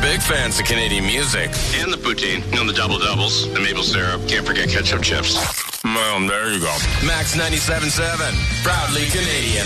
big fans of Canadian music. And the poutine, the double-doubles, the maple syrup. Can't forget ketchup chips. Well, there you go. Max 97.7, proudly Canadian.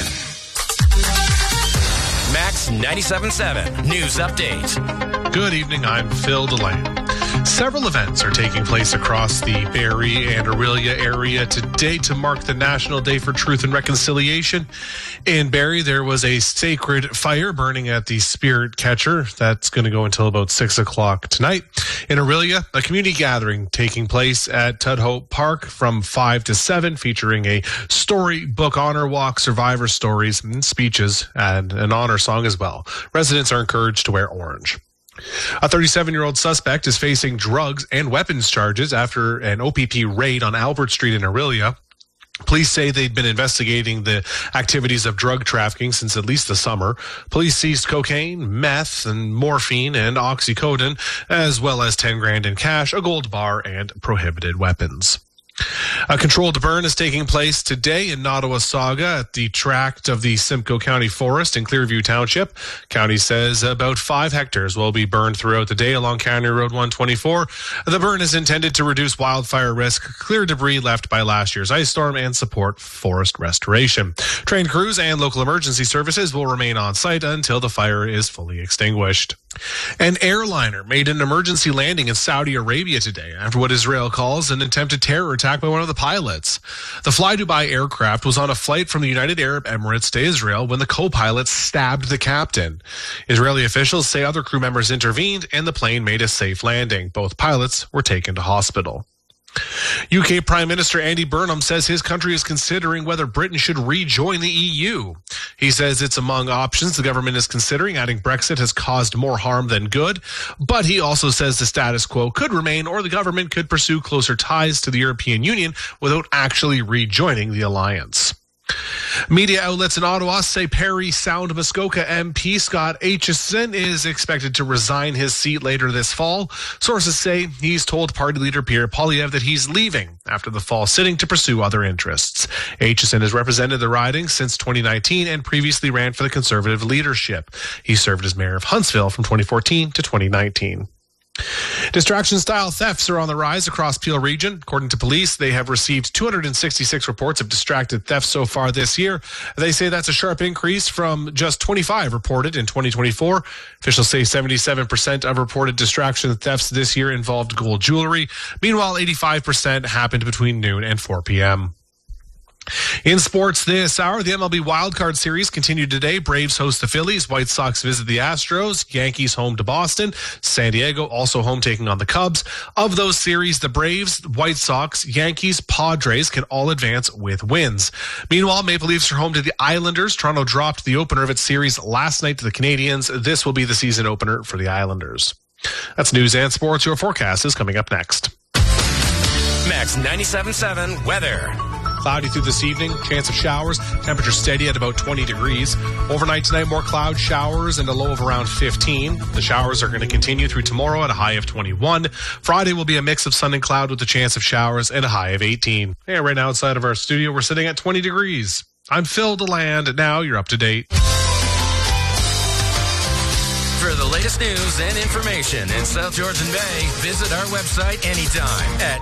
Max 97.7 News Update. Good evening, I'm Phil Delaney. Several events are taking place across the Barrie and Orillia area today to mark the National Day for Truth and Reconciliation. In Barrie, there was a sacred fire burning at the Spirit Catcher. That's going to go until about 6 o'clock tonight. In Orillia, a community gathering taking place at Tudhope Park from 5 to 7, featuring a storybook honor walk, survivor stories, and speeches, and an honor song as well. Residents are encouraged to wear orange. A 37-year-old suspect is facing drugs and weapons charges after an OPP raid on Albert Street in Orillia. Police say they'd been investigating the activities of drug trafficking since at least the summer. Police seized cocaine, meth, and morphine and oxycodone, as well as 10 grand in cash, a gold bar, and prohibited weapons. A controlled burn is taking place today in Nottawasaga at the tract of the Simcoe County Forest in Clearview Township. County says about 5 hectares will be burned throughout the day along County Road 124. The burn is intended to reduce wildfire risk, clear debris left by last year's ice storm, and support forest restoration. Trained crews and local emergency services will remain on site until the fire is fully extinguished. An airliner made an emergency landing in Saudi Arabia today after what Israel calls an attempted terror attack by one of the pilots. The Fly Dubai aircraft was on a flight from the United Arab Emirates to Israel when the co-pilot stabbed the captain. Israeli officials say other crew members intervened and the plane made a safe landing. Both pilots were taken to hospital. UK Prime Minister Andy Burnham says his country is considering whether Britain should rejoin the EU. He says it's among options the government is considering. Adding Brexit has caused more harm than good. But he also says the status quo could remain, or the government could pursue closer ties to the European Union without actually rejoining the alliance. Media outlets in Ottawa say Parry Sound Muskoka MP Scott Aitchison is expected to resign his seat later this fall. Sources say he's told party leader Pierre Poilievre that he's leaving after the fall sitting to pursue other interests. Aitchison has represented the riding since 2019 and previously ran for the Conservative leadership. He served as mayor of Huntsville from 2014 to 2019. Distraction-style thefts are on the rise across Peel Region. According to police, they have received 266 reports of distracted thefts so far this year. They say that's a sharp increase from just 25 reported in 2024. Officials say 77% of reported distraction thefts this year involved gold jewelry. Meanwhile, 85% happened between noon and 4 p.m. In sports this hour, the MLB Wildcard Series continued today. Braves host the Phillies. White Sox visit the Astros. Yankees home to Boston. San Diego also home taking on the Cubs. Of those series, the Braves, White Sox, Yankees, Padres can all advance with wins. Meanwhile, Maple Leafs are home to the Islanders. Toronto dropped the opener of its series last night to the Canadiens. This will be the season opener for the Islanders. That's news and sports. Your forecast is coming up next. Max 97.7 weather. Cloudy through this evening, chance of showers, temperature steady at about 20 degrees. Overnight tonight, more cloud showers and a low of around 15. The showers are going to continue through tomorrow at a high of 21. Friday will be a mix of sun and cloud with a chance of showers and a high of 18. And right now outside of our studio, we're sitting at 20 degrees. I'm Phil DeLand, and now you're up to date. For the latest news and information in South Georgian Bay, visit our website anytime at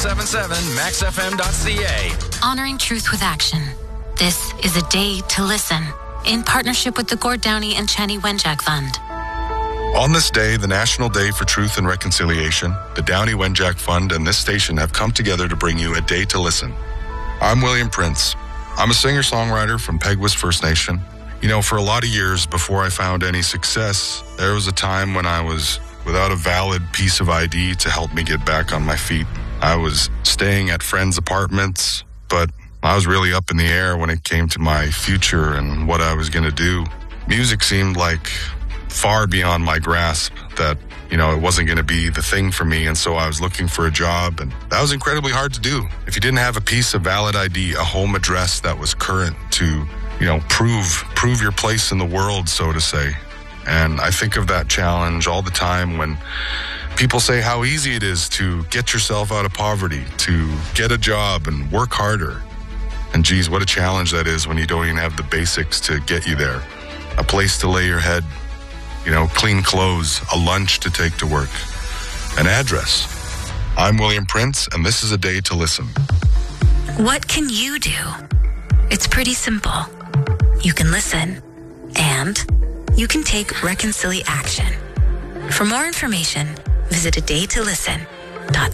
977maxfm.ca. Honoring truth with action. This is a day to listen in partnership with the Gord Downey and Chani Wenjack Fund. On this day, the National Day for Truth and Reconciliation, the Downey Wenjack Fund and this station have come together to bring you a day to listen. I'm William Prince. I'm a singer-songwriter from Peguis First Nation. You know, for a lot of years before I found any success, there was a time when I was without a valid piece of ID to help me get back on my feet. I was staying at friends' apartments, but I was really up in the air when it came to my future and what I was going to do. Music seemed like far beyond my grasp, that, you know, it wasn't going to be the thing for me, and so I was looking for a job, and that was incredibly hard to do. If you didn't have a piece of valid ID, a home address that was current to, you know, prove your place in the world, so to say. And I think of that challenge all the time when people say how easy it is to get yourself out of poverty, to get a job and work harder. And geez, what a challenge that is when you don't even have the basics to get you there. A place to lay your head, clean clothes, a lunch to take to work, an address. I'm William Prince, and this is A Day to Listen. What can you do? It's pretty simple. You can listen, and you can take reconciliation. For more information, visit adaytolisten.ca.